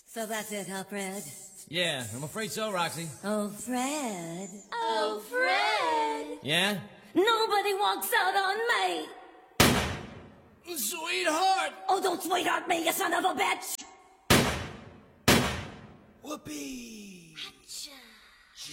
So that's it, huh, Fred? Yeah, I'm afraid so, Roxy. Oh, Fred. Oh, Fred! Yeah? Nobody walks out on me! Sweetheart! Oh, don't sweetheart me, you son of a bitch! Whoopee! Hatcha.